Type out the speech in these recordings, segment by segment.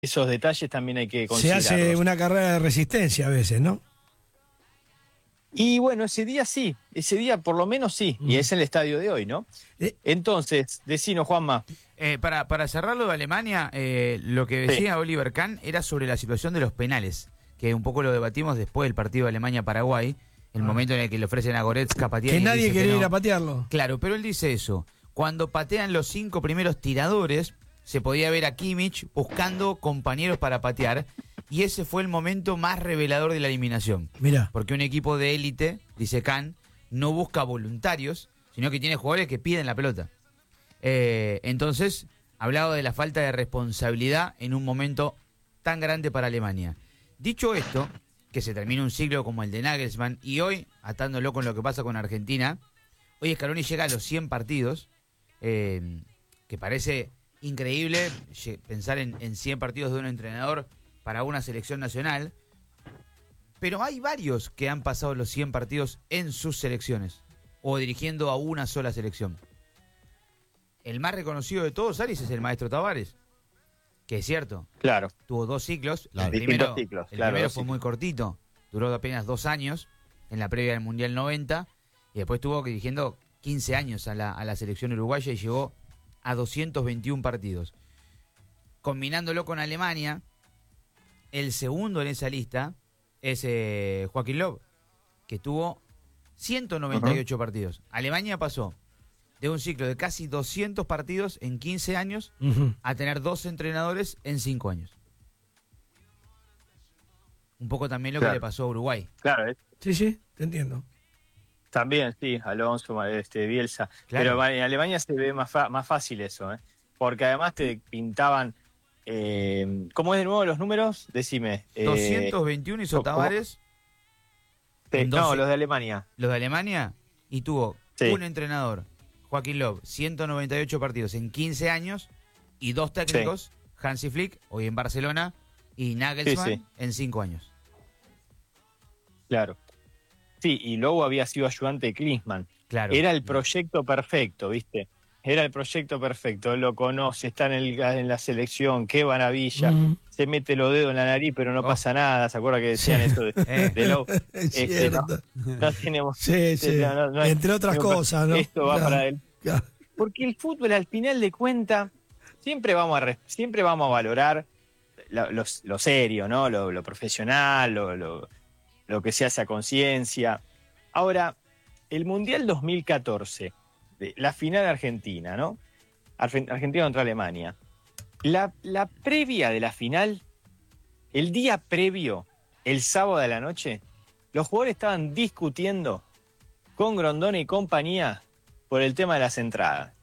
esos detalles también hay que Se hace considerarlos. una carrera de resistencia a veces, ¿no? Y bueno, ese día por lo menos sí, y es el estadio de hoy, ¿no? Eh, Entonces, decinos, Juanma. Para cerrarlo de Alemania, lo que decía Oliver Kahn era sobre la situación de los penales, que un poco lo debatimos después del partido de Alemania-Paraguay, el momento en el que le ofrecen a Goretzka patear. Que y nadie dice quería no. ir a patearlo. Claro, pero él dice eso. Cuando patean los 5 primeros tiradores, se podía ver a Kimmich buscando compañeros para patear, y ese fue el momento más revelador de la eliminación. Mirá. Porque un equipo de élite, dice Kahn, no busca voluntarios, sino que tiene jugadores que piden la pelota. Entonces, hablaba de la falta de responsabilidad en un momento tan grande para Alemania. Dicho esto, que se termina un ciclo como el de Nagelsmann, y hoy, atándolo con lo que pasa con Argentina, hoy Scaloni llega a los 100 partidos, que parece increíble pensar en 100 partidos de un entrenador para una selección nacional, pero hay varios que han pasado los 100 partidos en sus selecciones, o dirigiendo a una sola selección. El más reconocido de todos, Aris, es el maestro Tavares, que es cierto, Claro. tuvo 2 ciclos. Claro. El primero, Distintos ciclos, el claro, primero 2 fue ciclos. muy cortito, duró apenas 2 años, en la previa del Mundial 90, y después estuvo dirigiendo 15 años a la selección uruguaya y llegó a 221 partidos. Combinándolo con Alemania, el segundo en esa lista es Joaquín Löw, que tuvo 198 partidos. Alemania pasó de un ciclo de casi 200 partidos en 15 años a tener 2 entrenadores en 5 años. Un poco también lo que le pasó a Uruguay. Claro, Sí, te entiendo. también, sí, Alonso, Bielsa. Claro. Pero en Alemania se ve más fácil eso, ¿eh? Porque además te pintaban... ¿cómo es de nuevo los números? Decime. 221 hizo Tavares. en No, 12. los de Alemania. Los de Alemania, y tuvo Sí. un entrenador, Joaquín Löw, 198 partidos en 15 años, y 2 técnicos, Hansi Flick, hoy en Barcelona, y Nagelsmann, en 5 años. Claro. Sí, y luego había sido ayudante de Klinsmann. Claro. Era el proyecto perfecto, ¿viste? Era el proyecto perfecto. Él lo conoce, está en la selección, qué maravilla. Se mete los dedos en la nariz, pero no pasa nada. ¿Se acuerda que decían eso de Löw? Es cierto. No tenemos... Sí. no Entre otras cosas, ¿no? Esto va para él. Claro. Porque el fútbol, al final de cuentas, siempre vamos a valorar lo serio, ¿no? Lo profesional, lo que se hace a conciencia. Ahora, el Mundial 2014, la final argentina, ¿no? Argentina contra Alemania. La previa de la final, el día previo, el sábado de la noche, los jugadores estaban discutiendo con Grondona y compañía por el tema de las entradas.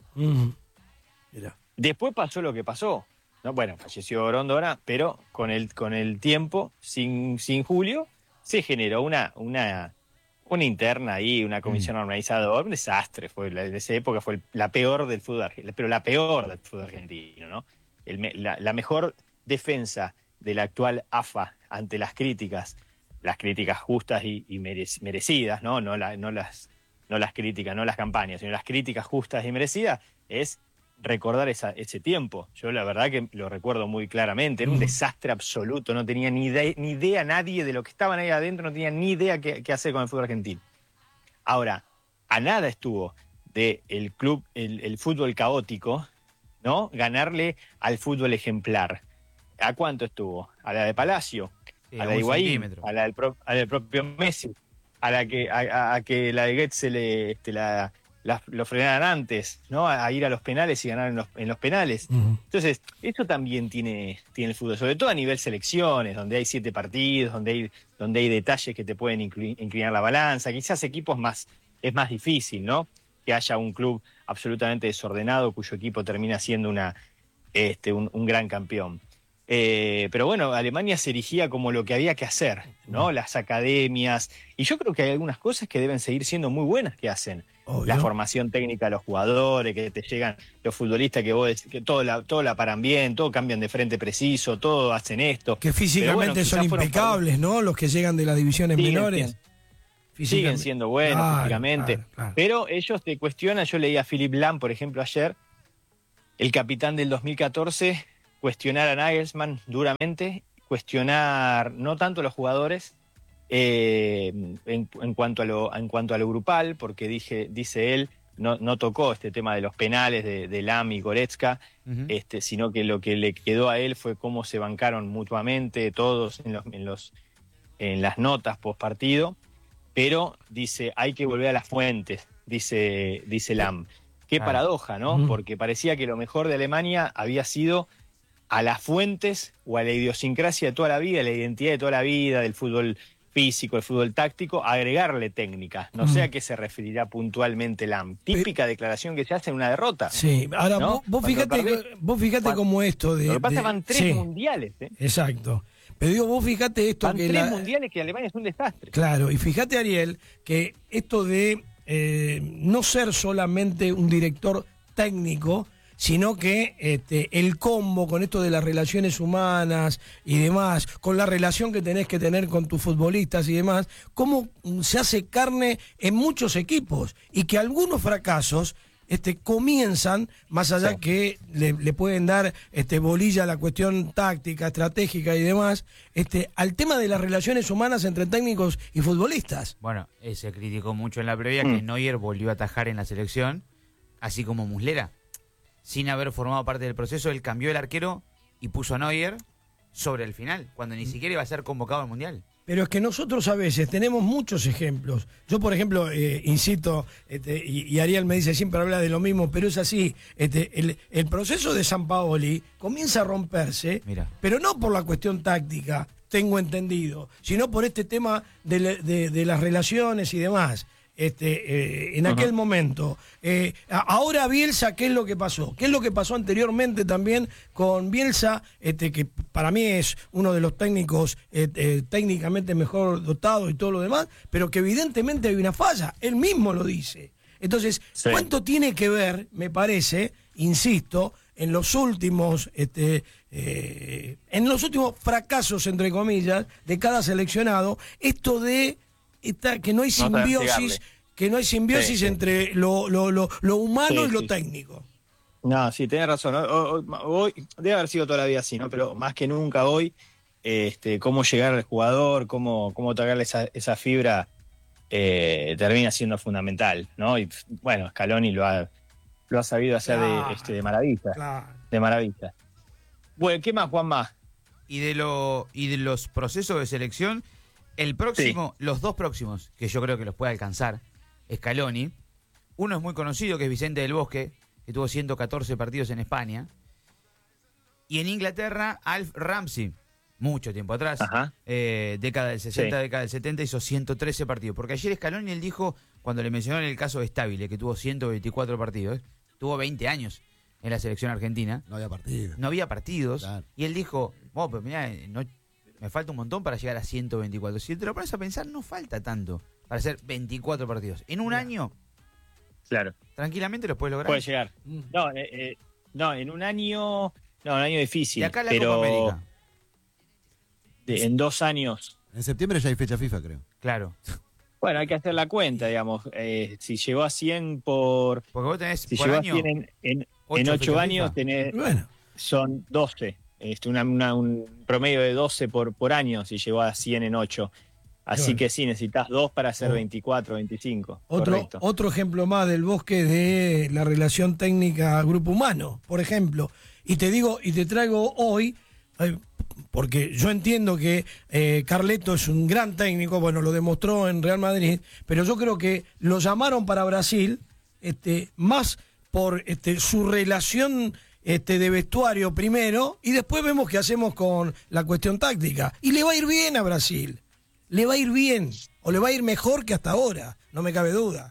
Mirá. Después pasó lo que pasó, ¿no? Bueno, falleció Grondona, pero con el tiempo, sin Julio, se generó una interna ahí, una comisión organizadora, un desastre. En esa época fue la peor del fútbol argentino, pero la peor del fútbol argentino, ¿no? La mejor defensa de la actual AFA ante las críticas justas y merecidas, ¿no? No las críticas, no las campañas, sino las críticas justas y merecidas, es recordar ese tiempo. Yo la verdad que lo recuerdo muy claramente. Era un desastre absoluto, no tenía ni idea nadie de lo que estaban ahí adentro, no tenía ni idea qué hacer con el fútbol argentino. Ahora, a nada estuvo de el club, el fútbol caótico, ¿no? Ganarle al fútbol ejemplar. ¿A cuánto estuvo? A la de Palacio, Sí, a la de un Higuaín, centímetro. a la del propio Messi, a que la de Goetze lo frenaran antes, ¿no? A ir a los penales y ganar en los penales. Entonces, eso también tiene el fútbol, sobre todo a nivel selecciones, donde hay 7 partidos, donde hay detalles que te pueden inclinar la balanza. Quizás equipos es más difícil, ¿no? Que haya un club absolutamente desordenado cuyo equipo termina siendo un gran campeón. Pero bueno, Alemania se erigía como lo que había que hacer, ¿no? Las academias. Y yo creo que hay algunas cosas que deben seguir siendo muy buenas que hacen. Obvio. La formación técnica de los jugadores, que te llegan los futbolistas que todo la paran bien, todo cambian de frente preciso, todo hacen esto. Que físicamente Pero son quizás fueron impecables, ¿no? Los que llegan de las divisiones menores. siguen siendo buenos físicamente. Claro. Pero ellos te cuestionan. Yo leí a Philipp Lahm, por ejemplo, ayer, el capitán del 2014, cuestionar a Nagelsmann duramente, cuestionar no tanto a los jugadores en cuanto a lo grupal, porque dice él, no tocó este tema de los penales de Lam y Goretzka, sino que lo que le quedó a él fue cómo se bancaron mutuamente todos en las notas post partido, pero dice, hay que volver a las fuentes, dice Lam. Qué paradoja, ¿no? Porque parecía que lo mejor de Alemania había sido a las fuentes o a la idiosincrasia de toda la vida, la identidad de toda la vida, del fútbol físico, el fútbol táctico, agregarle técnica. No sé a qué se referirá puntualmente Lam. Típica declaración que se hace en una derrota. Sí, ahora ¿no? vos fíjate cómo esto de... Lo que pasa van 3 mundiales. Exacto. Pero digo, vos fíjate esto van que... 3 mundiales que Alemania es un desastre. Claro, y fíjate, Ariel, que esto de no ser solamente un director técnico, sino que el combo con esto de las relaciones humanas y demás, con la relación que tenés que tener con tus futbolistas y demás, cómo se hace carne en muchos equipos y que algunos fracasos comienzan, más allá que le pueden dar bolilla a la cuestión táctica, estratégica y demás, al tema de las relaciones humanas entre técnicos y futbolistas. Bueno, se criticó mucho en la previa que Neuer volvió a atajar en la selección, así como Muslera. Sin haber formado parte del proceso, él cambió el arquero y puso a Neuer sobre el final, cuando ni siquiera iba a ser convocado al Mundial. Pero es que nosotros a veces tenemos muchos ejemplos. Yo, por ejemplo, insisto, y Ariel me dice, siempre habla de lo mismo, pero es así. El proceso de Sampaoli comienza a romperse, pero no por la cuestión táctica, tengo entendido, sino por este tema de las relaciones y demás. En aquel momento. Ahora Bielsa, ¿qué es lo que pasó? ¿Qué es lo que pasó anteriormente también con Bielsa, que para mí es uno de los técnicos técnicamente mejor dotado y todo lo demás, pero que evidentemente hay una falla, él mismo lo dice. Entonces, ¿cuánto tiene que ver, me parece, insisto, en los últimos fracasos, entre comillas, de cada seleccionado, esto de que no hay simbiosis, entre lo humano y lo técnico? No, sí, tenés razón. Hoy debe haber sido toda la vida así, ¿no? Pero más que nunca hoy, cómo llegar al jugador, cómo tocarle esa fibra, termina siendo fundamental, ¿no? Y bueno, Scaloni lo ha sabido hacer de maravilla. Claro. De maravilla. Bueno, ¿qué más, Juanma? Y de los procesos de selección, los dos próximos, que yo creo que los puede alcanzar, Scaloni. Uno es muy conocido, que es Vicente del Bosque, que tuvo 114 partidos en España. Y en Inglaterra, Alf Ramsey, mucho tiempo atrás, década del 60, década del 70, hizo 113 partidos. Porque ayer Scaloni, él dijo, cuando le mencionaron el caso de Stabile, que tuvo 124 partidos, tuvo 20 años en la selección argentina. No había partidos. No había partidos. Claro. Y él dijo, pero mirá, me falta un montón para llegar a 124. Si te lo pones a pensar, no falta tanto para hacer 24 partidos. En un año, claro, tranquilamente los puedes lograr. Puede llegar. No, en un año difícil. Y acá la pero Copa América. En 2 años. En septiembre ya hay fecha FIFA, creo. Claro. Bueno, hay que hacer la cuenta, digamos. Si llegó a 100 por... Porque vos tenés si por llegó año, a 100 en 8 años, tenés, son 12. Un promedio de 12 por año si llegó a 100 en 8. Así que sí, necesitas 2 para hacer 24, 25. Otro ejemplo más del Bosque de la relación técnica grupo humano, por ejemplo. Y te traigo hoy, porque yo entiendo que Carleto es un gran técnico, bueno, lo demostró en Real Madrid, pero yo creo que lo llamaron para Brasil más por su relación de vestuario primero, y después vemos qué hacemos con la cuestión táctica. Y le va a ir bien a Brasil. Le va a ir bien, o le va a ir mejor que hasta ahora, no me cabe duda.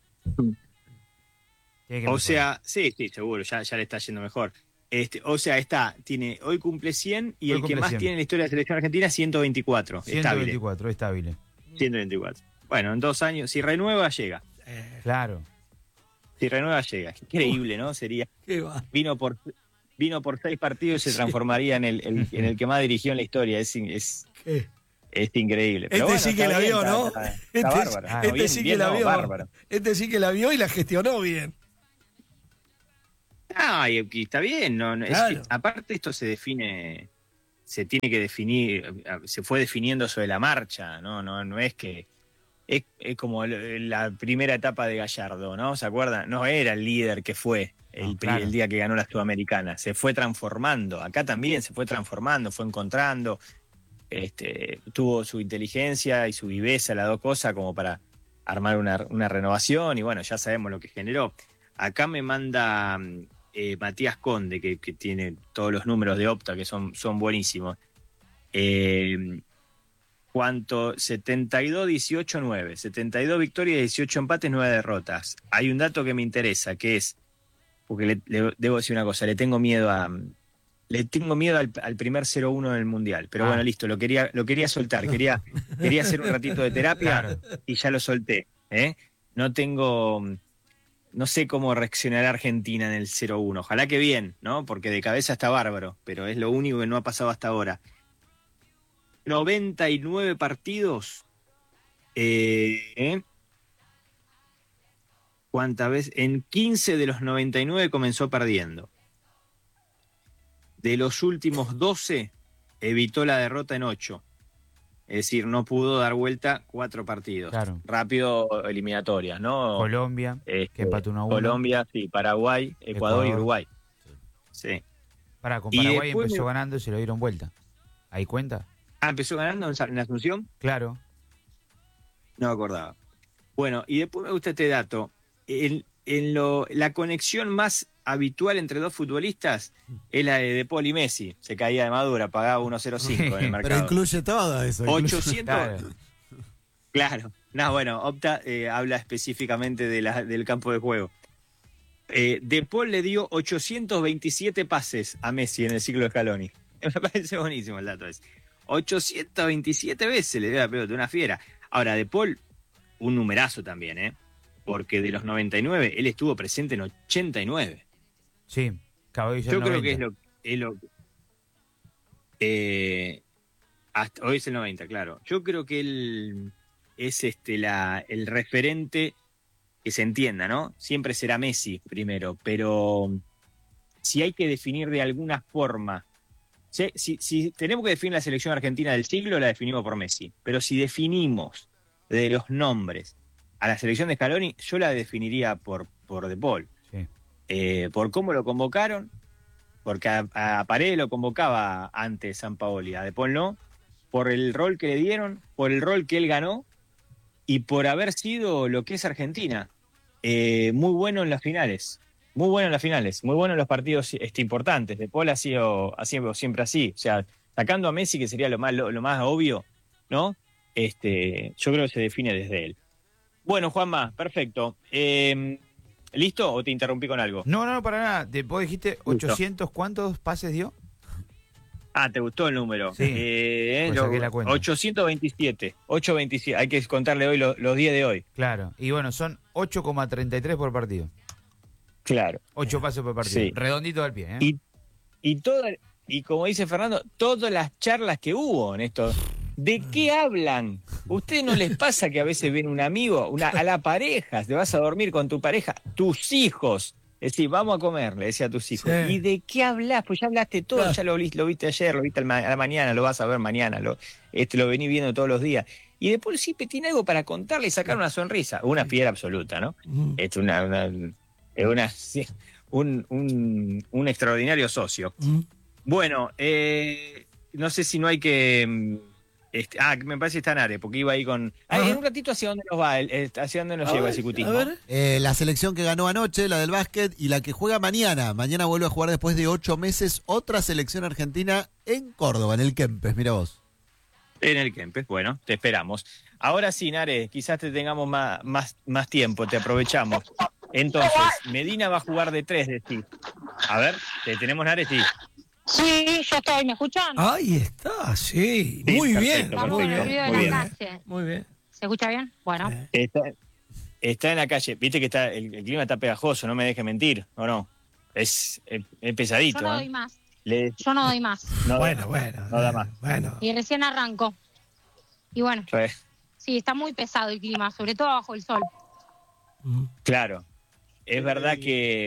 O sea, sí, seguro, ya le está yendo mejor. O sea, hoy cumple 100 y el que más tiene en la historia de la selección argentina es 124. 124, estable. 124. Bueno, en 2 años, si renueva, llega. Claro. Si renueva, llega. Increíble, ¿no? Sería. ¿Qué va? Vino por 6 partidos y se transformaría en el que más dirigió en la historia. Es increíble. Pero sí que la vio, ¿no? Está bárbaro. Sí que la vio. Bárbaro. Sí que la vio y la gestionó bien. Ah, y está bien, Claro. aparte esto se tiene que definir, se fue definiendo sobre la marcha, no es que es como la primera etapa de Gallardo, ¿no? ¿Se acuerdan? No era el líder que fue No, claro. el día que ganó la Sudamericana, se fue transformando, acá también se fue transformando, fue encontrando, tuvo su inteligencia y su viveza, las dos cosas, como para armar una renovación, y bueno, ya sabemos lo que generó. Acá me manda Matías Conde, que tiene todos los números de Opta, que son buenísimos. ¿Cuánto? 72, 18, 9. 72 victorias, 18 empates, 9 derrotas. Hay un dato que me interesa, que es, porque le debo decir una cosa, le tengo miedo al primer 0-1 del Mundial. Pero bueno, listo, lo quería soltar. Quería hacer un ratito de terapia y ya lo solté. No sé cómo reaccionará Argentina en el 0-1. Ojalá que bien, ¿no? Porque de cabeza está bárbaro, pero es lo único que no ha pasado hasta ahora. 99 partidos. ¿Cuántas veces? En 15 de los 99 comenzó perdiendo. De los últimos 12, evitó la derrota en 8. Es decir, no pudo dar vuelta 4 partidos. Claro. Rápido eliminatorias, ¿no? Colombia, que empató 1-1. Colombia, sí. Paraguay, Ecuador y Uruguay. Sí. Con Y Paraguay después empezó ganando y se lo dieron vuelta. ¿Ahí cuenta? empezó ganando en Asunción. Claro. No me acordaba. Bueno, y después me gusta este dato. La conexión más habitual entre dos futbolistas es la de Paul y Messi. Se caía de Madura, pagaba 1.05 en el mercado. Pero incluye todo eso. 800. Claro. Claro. No, bueno, Opta habla específicamente del campo de juego. De Paul le dio 827 pases a Messi en el ciclo de Scaloni. Me parece buenísimo el dato ese. 827 veces le dio la pelota, una fiera. Ahora, De Paul, un numerazo también, porque de los 99, él estuvo presente en 89. Sí, Caballo Yo creo que hasta hoy es el 90, claro. Yo creo que él es el referente, que se entienda, ¿no? Siempre será Messi primero, pero si hay que definir de alguna forma, si tenemos que definir la selección argentina del siglo, la definimos por Messi. Pero si definimos de los nombres a la selección de Scaloni, yo la definiría por De Paul. Sí. Por cómo lo convocaron, porque a Paredes lo convocaba antes Sampaoli, a De Paul no, por el rol que le dieron, por el rol que él ganó y por haber sido lo que es Argentina. Muy bueno en las finales, muy bueno en los partidos importantes. De Paul ha sido siempre así, o sea, sacando a Messi, que sería lo más obvio, ¿no? Yo creo que se define desde él. Bueno, Juanma, perfecto. ¿Listo o te interrumpí con algo? No, para nada. Vos dijiste 800, ¿cuántos pases dio? ¿Te gustó el número? Sí, pues saqué la cuenta. 827. Hay que contarle hoy los 10 de hoy. Claro. Y bueno, son 8,33 por partido. Claro. 8 pases por partido. Sí. Redondito al pie, ¿eh? Y como dice Fernando, todas las charlas que hubo en esto, ¿de qué hablan? ¿Ustedes no les pasa que a veces ven un amigo, a la pareja, te vas a dormir con tu pareja, tus hijos? Es decir, vamos a comer, le decía a tus hijos. Sí. ¿Y de qué hablas? Pues ya hablaste todo, Claro. ya lo viste ayer, lo viste a la mañana, lo vas a ver mañana, lo venís viendo todos los días. Y después sí tiene algo para contarle y sacar una sonrisa. Una fiera absoluta, ¿no? Es un extraordinario socio. Bueno, no sé si no hay que... me parece que está Nare, porque iba ahí con... en un ratito, ¿hacia dónde nos va? ¿Hacia dónde nos lleva el ciclismo? A ver. La selección que ganó anoche, la del básquet, y la que juega mañana. Mañana vuelve a jugar después de 8 meses otra selección argentina en Córdoba, en el Kempes. Mira vos. En el Kempes, bueno, te esperamos. Ahora sí, Nare, quizás te tengamos más tiempo, te aprovechamos. Entonces, Medina va a jugar de 3 de ti. A ver, ¿te tenemos, Nare? Sí. Sí, yo estoy, ¿me escuchan? Ahí está, sí. Sí, Muy perfecto, bien, Estamos muy en el bien. ruido de muy la bien. calle. Muy bien. ¿Se escucha bien? Bueno. Está en la calle. Viste que el clima está pegajoso, no me dejes mentir, ¿o no? Es pesadito. Yo no doy más. Le- Yo no doy más. no, Bueno. no da más. Bueno. Y recién arranco. Y bueno, Sí, sí, está muy pesado el clima, sobre todo bajo el sol. claro. Es verdad que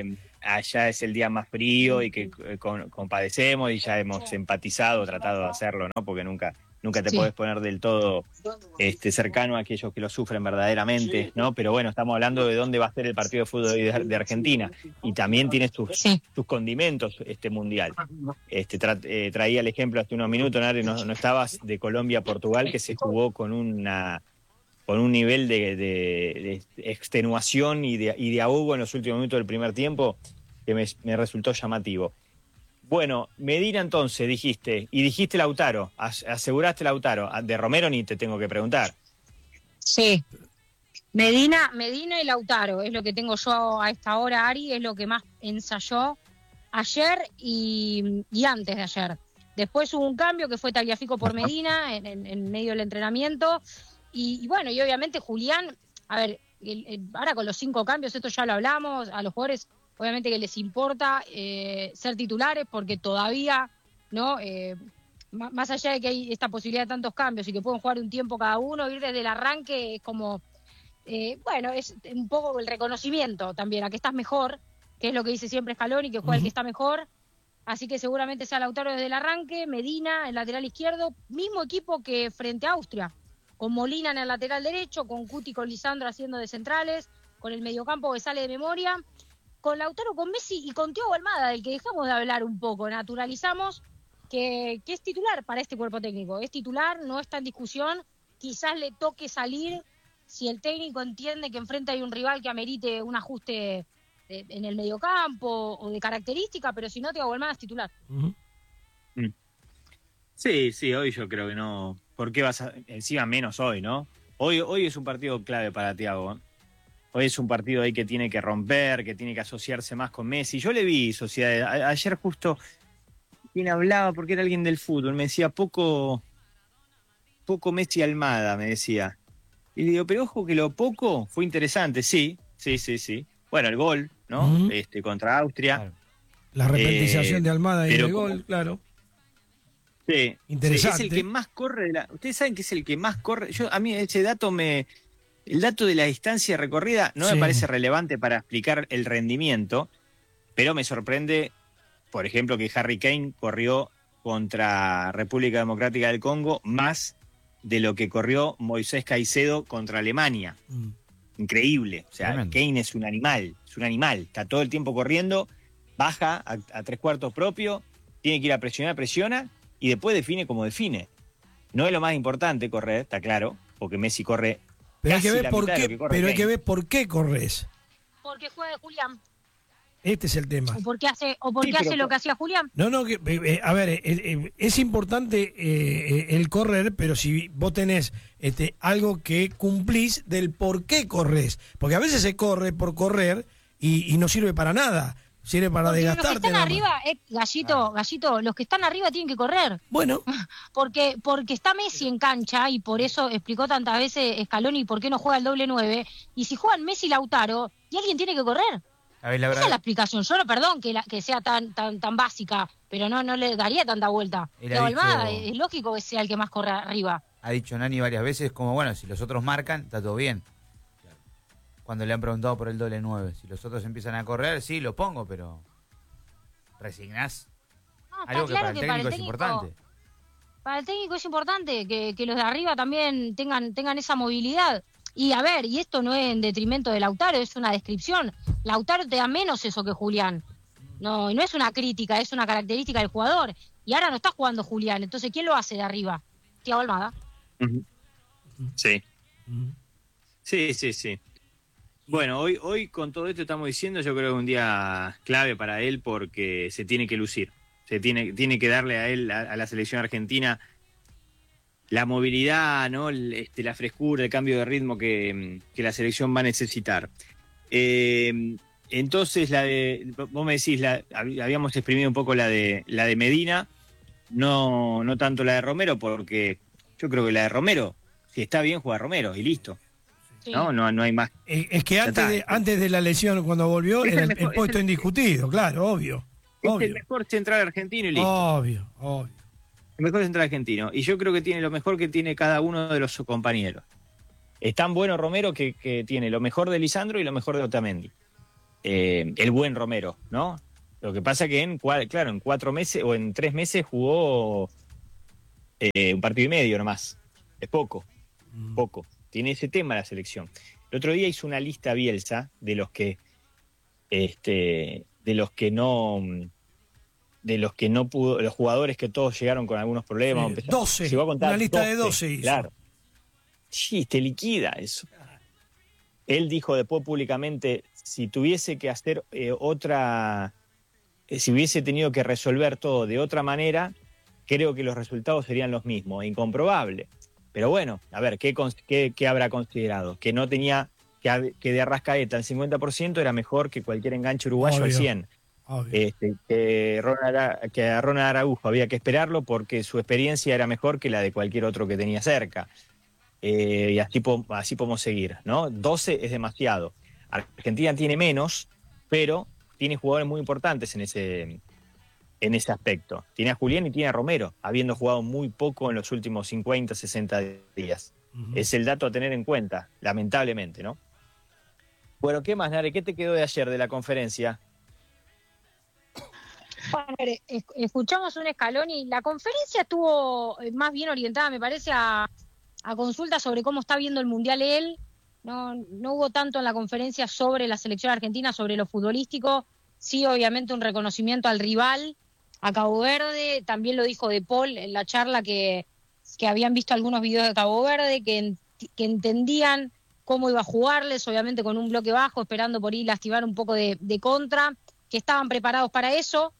allá es el día más frío y que compadecemos y ya hemos empatizado, tratado de hacerlo, ¿no? Porque nunca te Sí. podés poner del todo cercano a aquellos que lo sufren verdaderamente, ¿no? Pero bueno, estamos hablando de dónde va a ser el partido de fútbol de Argentina y también tiene Sí. sus condimentos este mundial. Traía el ejemplo hace unos minutos, Nare, no estabas, de Colombia-Portugal, que se jugó con un nivel de extenuación y de ahogo en los últimos minutos del primer tiempo que me resultó llamativo. Bueno, Medina entonces dijiste Lautaro, aseguraste Lautaro. De Romero ni te tengo que preguntar. Sí. Medina y Lautaro es lo que tengo yo a esta hora, Ari, es lo que más ensayó ayer y antes de ayer. Después hubo un cambio que fue Tagliafico por Medina en medio del entrenamiento. Y bueno, y obviamente Julián, a ver, ahora con los 5 cambios, esto ya lo hablamos, a los jugadores obviamente que les importa ser titulares porque todavía, ¿no? Más allá de que hay esta posibilidad de tantos cambios y que pueden jugar un tiempo cada uno, ir desde el arranque es como, bueno, es un poco el reconocimiento también, a que estás mejor, que es lo que dice siempre Scaloni, que juega el que está mejor. Así que seguramente sea Lautaro desde el arranque, Medina, el lateral izquierdo, mismo equipo que frente a Austria, con Molina en el lateral derecho, con Cuti, con Lisandro haciendo de centrales, con el mediocampo que sale de memoria, con Lautaro, con Messi y con Thiago Almada, del que dejamos de hablar un poco, naturalizamos que es titular para este cuerpo técnico, es titular, no está en discusión, quizás le toque salir si el técnico entiende que enfrente hay un rival que amerite un ajuste en el mediocampo o de característica, pero si no, Thiago Almada es titular. Ujú. Sí, hoy yo creo que no. ¿Por qué encima menos hoy, ¿no? Hoy es un partido clave para Thiago, ¿eh? Hoy es un partido ahí que tiene que romper, que tiene que asociarse más con Messi. Yo le vi sociedades. Ayer justo quien hablaba, porque era alguien del fútbol, me decía poco Messi Almada, me decía. Y le digo, pero ojo que lo poco fue interesante, sí. Bueno, el gol, ¿no? Ujú. Contra Austria. Claro. La repentización de Almada y pero el como- gol, claro. Sí, Interesante. sí, es el que más corre Ustedes saben que es el que más corre. A mí ese dato el dato de la distancia recorrida no Sí. me parece relevante para explicar el rendimiento, pero me sorprende, por ejemplo, que Harry Kane corrió contra República Democrática del Congo más de lo que corrió Moisés Caicedo contra Alemania. Mm. Increíble. O sea, Tremendo. Kane es un animal, está todo el tiempo corriendo, baja a 3/4 propio, tiene que ir a presionar, presiona y después define como define. No es lo más importante correr, está claro, porque Messi corre Pero hay casi que ver la por mitad de lo qué, que corre pero hay que Kane. ver por qué corres. Porque juega Julián, Este es el tema. o porque hace Sí, pero lo que hacía Julián. No, a ver, es importante el correr, pero si vos tenés algo que cumplís del por qué corres, porque a veces se corre por correr y no sirve para nada, sirve para Porque los que desgastarte. están nada más. arriba, Gallito, los que están arriba tienen que correr. Bueno, Porque está Messi en cancha y por eso explicó tantas veces Scaloni por qué no juega el doble 9. Y si juegan Messi y Lautaro, y alguien tiene que correr. A ver, la Esa es la verdad, explicación. Yo no, perdón que sea tan básica, pero no le daría tanta vuelta. Él ha Thiago Almada, dicho- es lógico que sea el que más corre arriba. ha dicho Nani varias veces como, bueno, si los otros marcan, está todo bien. Cuando le han preguntado por el doble 9. Si los otros empiezan a correr, sí, lo pongo, pero resignás. No, está Algo que claro para el técnico es importante. Para el técnico es importante que los de arriba también tengan esa movilidad. Y a ver, y esto no es en detrimento de Lautaro, es una descripción. Lautaro te da menos eso que Julián. No, y no es una crítica, es una característica del jugador. Y ahora no está jugando Julián, entonces ¿quién lo hace de arriba? Thiago Almada. Ujú. Sí. Sí. Bueno, hoy con todo esto estamos diciendo, yo creo que es un día clave para él porque se tiene que lucir. Tiene que darle a él, a la selección argentina, la movilidad, ¿no? La frescura, el cambio de ritmo que la selección va a necesitar. Entonces, vos me decís, habíamos exprimido un poco la de Medina, no tanto la de Romero, porque yo creo que la de Romero, si está bien, juega Romero y listo. Sí. No hay más. es que Ya está. antes de la lesión, cuando volvió, Es era el el mejor, puesto indiscutido, claro, obvio. Es Obvio, el mejor central argentino y listo. obvio. El mejor central argentino. Y yo creo que tiene lo mejor que tiene cada uno de los compañeros. Es tan bueno Romero que tiene lo mejor de Lisandro y lo mejor de Otamendi. el buen Romero, ¿no? Lo que pasa que en 4 meses o en 3 meses jugó un partido y medio nomás. Es poco. Tiene ese tema la selección. El otro día hizo una lista Bielsa de los que no pudo, los jugadores que todos llegaron con algunos problemas. 12, llegó a contar una lista 12, de 12 hizo. Claro. Sí, te liquida eso. Él dijo después públicamente, si tuviese que hacer si hubiese tenido que resolver todo de otra manera, creo que los resultados serían los mismos, incomprobable. Pero bueno, a ver, ¿qué habrá considerado? Que no tenía, que de Arrascaeta al 50% era mejor que cualquier enganche uruguayo al 100%. Que a Ronald Araujo había que esperarlo porque su experiencia era mejor que la de cualquier otro que tenía cerca. Y así podemos seguir, ¿no? 12 es demasiado. Argentina tiene menos, pero tiene jugadores muy importantes en ese aspecto. Tiene a Julián y tiene a Romero, habiendo jugado muy poco en los últimos 50, 60 días. Es el dato a tener en cuenta, lamentablemente, ¿no? Bueno, ¿qué más, Nare? ¿Qué te quedó de ayer de la conferencia? Bueno, escuchamos un escalón y la conferencia estuvo más bien orientada, me parece, a consultas sobre cómo está viendo el Mundial él. No hubo tanto en la conferencia sobre la selección argentina, sobre lo futbolístico. Sí, obviamente un reconocimiento al rival, a Cabo Verde. También lo dijo De Paul en la charla que habían visto algunos videos de Cabo Verde, que entendían cómo iba a jugarles, obviamente con un bloque bajo, esperando por ir lastimar un poco de contra, que estaban preparados para eso.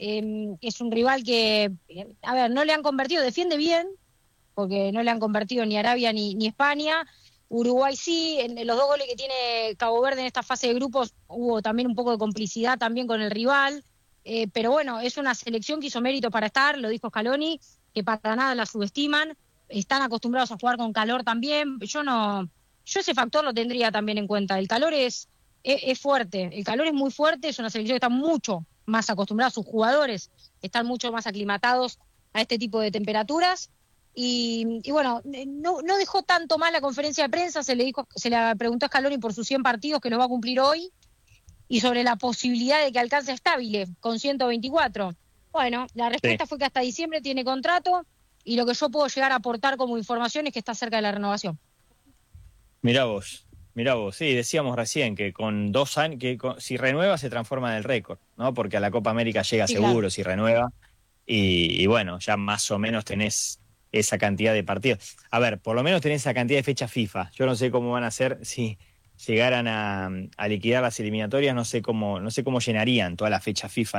Es un rival que, a ver, no le han convertido, defiende bien, porque no le han convertido ni Arabia ni España. Uruguay sí, en los 2 goles que tiene Cabo Verde en esta fase de grupos hubo también un poco de complicidad también con el rival, pero bueno, es una selección que hizo mérito para estar, lo dijo Scaloni, que para nada la subestiman, están acostumbrados a jugar con calor también. Yo ese factor lo tendría también en cuenta. El calor es fuerte, el calor es muy fuerte, es una selección que está mucho más acostumbrada, sus jugadores están mucho más aclimatados a este tipo de temperaturas. Y bueno, no dejó tanto mal la conferencia de prensa, se le preguntó a Scaloni por sus 100 partidos que los va a cumplir hoy y sobre la posibilidad de que alcance a Stabile con 124. Bueno, la respuesta fue que hasta diciembre tiene contrato y lo que yo puedo llegar a aportar como información es que está cerca de la renovación. Mirá vos, sí, decíamos recién que con 2 años, si renueva se transforma en el récord, ¿no? Porque a la Copa América llega seguro, claro, si renueva y bueno, ya más o menos tenés esa cantidad de partidos. A ver, por lo menos tenés esa cantidad de fechas FIFA. Yo no sé cómo van a hacer si llegaran a liquidar las eliminatorias, no sé cómo llenarían todas las fechas FIFA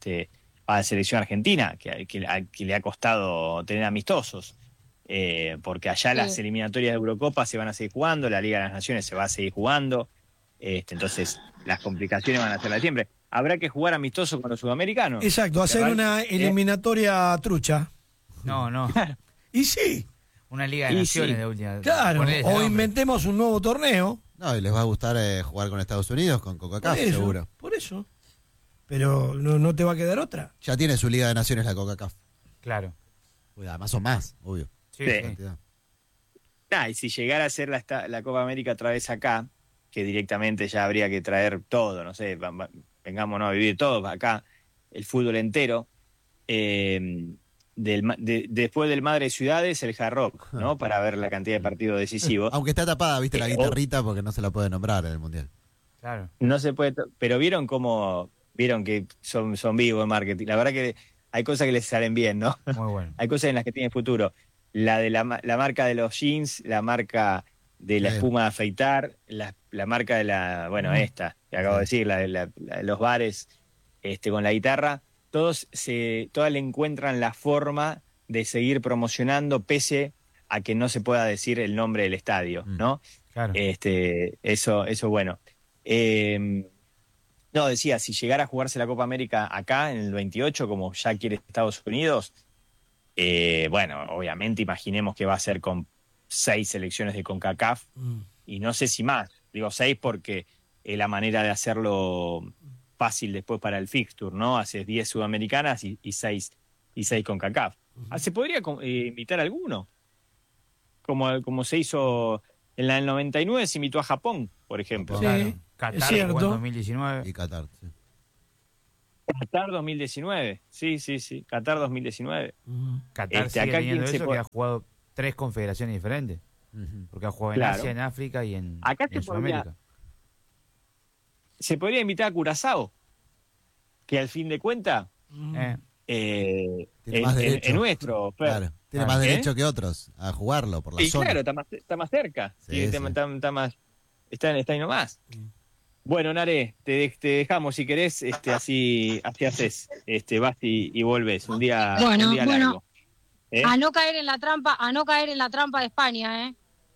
a la selección argentina, que le ha costado tener amistosos. Porque allá las eliminatorias de Eurocopa se van a seguir jugando, la Liga de las Naciones se va a seguir jugando, entonces las complicaciones van a ser las de siempre. Habrá que jugar amistoso con los sudamericanos. Exacto, hacer una eliminatoria trucha. No. Y sí. Una Liga de Naciones de última. Claro, o inventemos un nuevo torneo. No, y les va a gustar jugar con Estados Unidos, con CONCACAF, seguro. Por eso. Pero no te va a quedar otra. Ya tiene su Liga de Naciones la CONCACAF. Claro. Además son más, obvio. Sí. Y si llegara a ser la Copa América otra vez acá, que directamente ya habría que traer todo, no sé, vengámonos a vivir todo acá, el fútbol entero, después del Madre de Ciudades, el Hard Rock, ¿no? Para ver la cantidad de partidos decisivos. Aunque está tapada, viste, la guitarrita, porque no se la puede nombrar en el Mundial. Claro. No se puede, pero vieron que son vivos en marketing. La verdad que hay cosas que les salen bien, ¿no? Muy bueno. Hay cosas en las que tienen futuro. La de la marca de los jeans, la marca de la espuma de afeitar, la marca de esta, que acabo de decir, la de los bares con la guitarra, todas le encuentran la forma de seguir promocionando pese a que no se pueda decir el nombre del estadio, ¿no? Claro. Eso bueno. Decía, si llegara a jugarse la Copa América acá en el 28, como ya quiere Estados Unidos, obviamente imaginemos que va a ser con 6 selecciones de CONCACAF, y no sé si más, digo 6 porque es la manera de hacerlo fácil después para el fixture, ¿no? Haces 10 sudamericanas y 6 CONCACAF. ¿Se podría invitar a alguno? Como se hizo en la del 99, se invitó a Japón, por ejemplo. Sí. Qatar cierto. jugó en 2019. Y Qatar. Sí. Qatar 2019. Sí. Qatar 2019. Qatar sigue acá teniendo quién se eso, puede- que ha jugado 3 confederaciones diferentes. Ujú. Porque ha jugado en Claro. Asia, en África y en, Acá en se podría- Sudamérica. Se podría invitar a Curazao, que al fin de cuentas Tiene más derecho. en nuestro. Claro, tiene más ¿Eh? derecho que otros a jugarlo por la Y zona. claro, está más cerca. Sí, Sí, sí. está ahí nomás. Bueno, Nare, te dejamos si querés, así haces, vas y volvés un día, Bueno, un día bueno. largo. ¿Eh? A no caer en la trampa de España,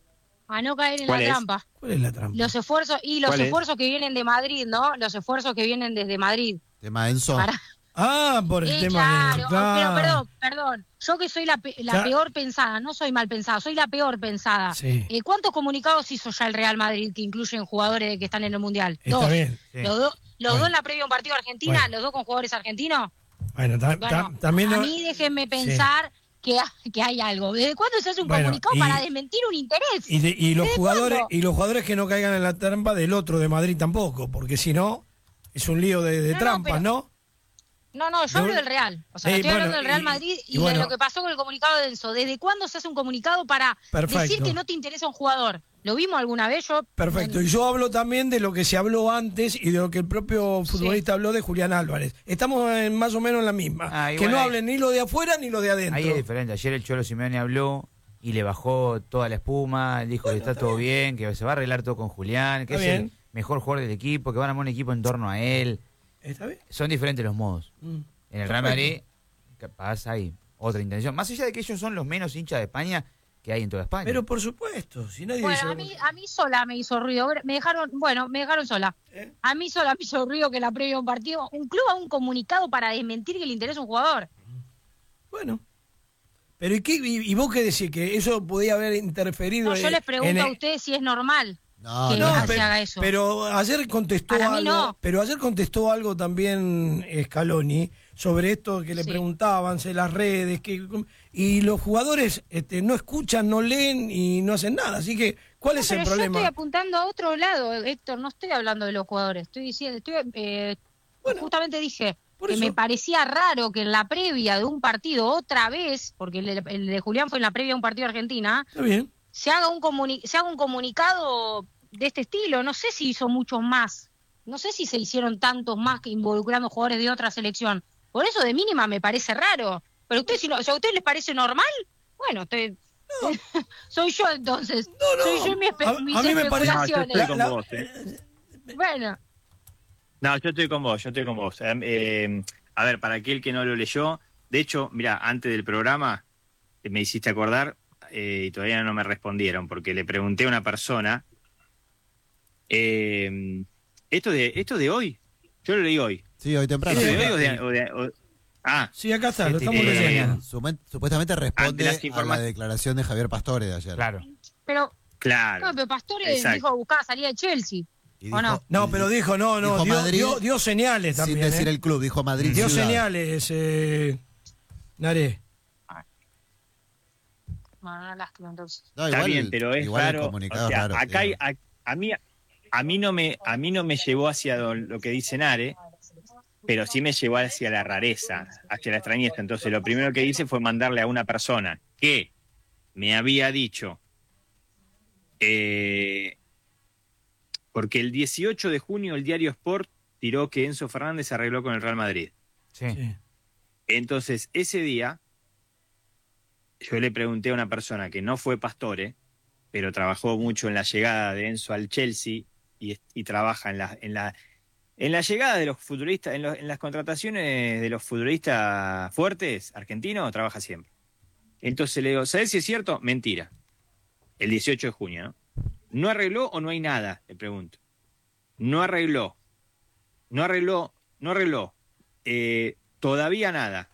A no caer en la ¿Cuál es? trampa. ¿Cuál es la trampa? Los esfuerzos ¿Cuál es? que vienen de Madrid, ¿no? Los esfuerzos que vienen desde Madrid. Tema Enzo. Para, Por el tema claro, de... claro. pero perdón. Yo que soy la Claro. peor pensada, no soy mal pensada, soy la peor pensada. Sí. ¿Cuántos comunicados hizo ya el Real Madrid que incluyen jugadores que están en el Mundial? Está Dos. bien. Sí. Los dos Bueno. en la previa de un partido de Argentina, Bueno. los dos con jugadores argentinos. Bueno, Bueno, también... a no- mí déjenme pensar que hay algo. ¿Desde cuándo se hace un Bueno, comunicado y- para desmentir un interés? Y los ¿Desde jugadores cuándo? y los jugadores que no caigan en la trampa del otro de Madrid tampoco, porque si no es un lío de No, trampas, pero- ¿no? No, yo hablo del Real. O sea, Sí, estoy bueno, hablando del Real y- Madrid y y, bueno. de lo que pasó con el comunicado de Enzo. ¿Desde cuándo se hace un comunicado para Perfecto. decir que no te interesa un jugador? ¿Lo vimos alguna vez? Yo Perfecto. Y yo hablo también de lo que se habló antes y de lo que el propio futbolista habló de Julián Álvarez. Estamos más o menos en la misma. Ah, que igual no ahí- hablen ni lo de afuera ni lo de adentro. Ahí es diferente. Ayer el Cholo Simeone habló y le bajó toda la espuma, dijo que está todo bien, que se va a arreglar todo con Julián, que Está es el bien. mejor jugador del equipo, que van a armar un equipo en torno a él. ¿Está bien? Son diferentes los modos. Mm. En el Real Madrid, capaz hay otra intención. Más allá de que ellos son los menos hinchas de España que hay en toda España. Pero por supuesto, si nadie dice... Bueno, a mí sola me hizo ruido. Me dejaron sola. ¿Eh? A mí sola me hizo ruido que la previa de un partido, un club haga un comunicado para desmentir que le interesa un jugador. Bueno. Pero ¿y vos qué decís? ¿Que eso podía haber interferido No, yo les pregunto en a ustedes si es normal No, que no, se haga eso. Pero ayer contestó Para mí algo. no. Pero ayer contestó algo también Scaloni sobre esto que le Sí. preguntaban, en las redes, y los jugadores no escuchan, no leen y no hacen nada. Así que, ¿cuál es el Pero yo problema? estoy apuntando a otro lado, Héctor, no estoy hablando de los jugadores, estoy diciendo, Bueno, justamente dije por que eso. me parecía raro que en la previa de un partido otra vez, porque el de Julián fue en la previa de un partido de Argentina, Está bien. se haga un comunicado de este estilo. No sé si hizo muchos más, no sé si se hicieron tantos más que involucrando jugadores de otra selección. Por eso de mínima me parece raro. Pero ustedes, si a ustedes les parece normal, bueno, soy yo entonces. No, Soy yo y mis a mí me parece- No, yo especulaciones. estoy con La- vos. Bueno, No, yo estoy con vos. A ver, para aquel que no lo leyó, de hecho, mira, antes del programa me hiciste acordar y todavía no me respondieron porque le pregunté a una persona, esto de hoy, yo lo leí hoy. Sí, hoy temprano. ¿Esto de Sí, hoy Ah, Sí, acá está, lo Sí, estamos sí, leyendo. Supuestamente responde Ante las a la informa- declaración de Javier Pastore de ayer. Claro. pero, claro. no, pero Pastore Exacto. dijo buscar salida de Chelsea. Y ¿O no? No, pero dijo, no, dijo Madrid dio señales sin también. decir el club, dijo Madrid Dio Ciudad. señales, Nare. Bueno, no lástima entonces. No, Está igual- bien, pero es igual el raro. comunicado O sea, es raro, acá hay, digo. a mí no me llevó hacia lo que dice Nare, pero sí me llevó hacia la rareza, hacia la extrañeza. Entonces, lo primero que hice fue mandarle a una persona que me había dicho, porque el 18 de junio el diario Sport tiró que Enzo Fernández se arregló con el Real Madrid. Sí. Sí. Entonces, ese día, yo le pregunté a una persona que no fue Pastore, pero trabajó mucho en la llegada de Enzo al Chelsea y trabaja en la llegada de los futbolistas, en las contrataciones de los futbolistas fuertes argentinos, trabaja siempre. Entonces le digo, ¿sabes si es cierto? Mentira. El 18 de junio, ¿no? ¿No arregló o no hay nada? Le pregunto. No arregló. Todavía nada.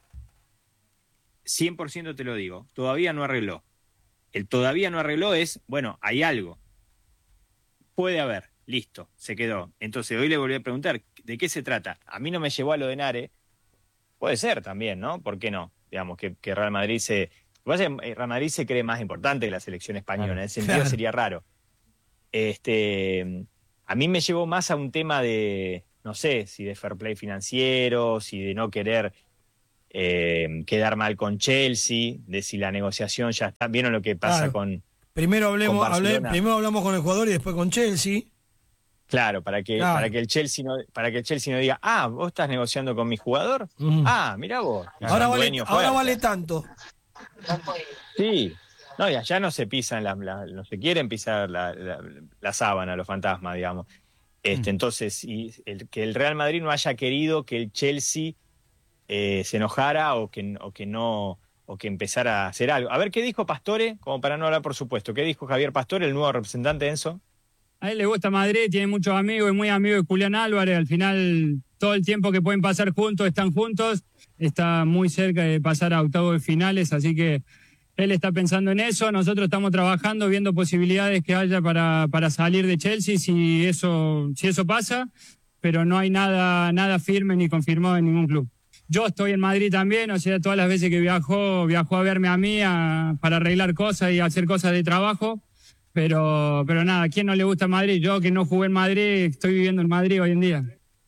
100% te lo digo. Todavía no arregló. El todavía no arregló es, bueno, hay algo. Puede haber. Listo, se quedó. Entonces hoy le volví a preguntar, ¿de qué se trata? A mí no me llevó a lo de Nare. Puede ser también, ¿no? ¿Por qué no? Digamos que Real Madrid Real Madrid se cree más importante que la selección española. Claro. En ese sentido Claro. sería raro. A mí me llevó más a un tema de, no sé, si de fair play financiero, si de no querer quedar mal con Chelsea, de si la negociación ya está. ¿Vieron lo que pasa Claro. con Primero Barcelona? primero hablamos con el jugador y después con Chelsea. Claro, para que el Chelsea no diga, vos estás negociando con mi jugador, Ujú. mirá vos. Y Ahora son vale, dueños ahora fuertes. vale tanto. Sí. No, y allá no se pisan no se quieren pisar la sábana, los fantasmas, digamos. Entonces, que el Real Madrid no haya querido que el Chelsea se enojara o que empezara a hacer algo. A ver, ¿qué dijo Pastore? Como para no hablar, por supuesto. ¿Qué dijo Javier Pastore, el nuevo representante de Enzo? A él le gusta Madrid, tiene muchos amigos, es muy amigo de Julián Álvarez. Al final, todo el tiempo que pueden pasar juntos, están juntos. Está muy cerca de pasar a octavos de finales, así que él está pensando en eso. Nosotros estamos trabajando, viendo posibilidades que haya para salir de Chelsea, si eso pasa, pero no hay nada firme ni confirmado en ningún club. Yo estoy en Madrid también, o sea, todas las veces que viajó a verme a mí para arreglar cosas y hacer cosas de trabajo. Pero nada, ¿a quién no le gusta Madrid? Yo, que no jugué en Madrid, estoy viviendo en Madrid hoy en día.